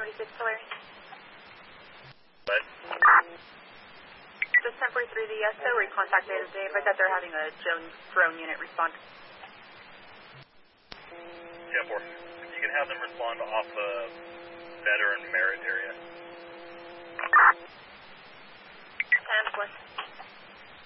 46 Tulare. What? Just 1043 the ESO, we contacted today, but that they're having a Jones drone unit respond. Yeah, 4. You can have them respond off Veteran Merit area.